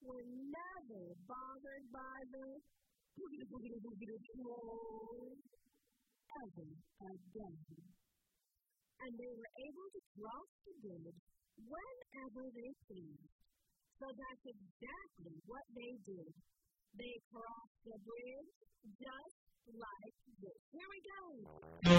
were never bothered by the troll ever again. And they were able to cross the bridge whenever they pleased. So that's exactly what they did. They crossed the bridge just like this. Here we go.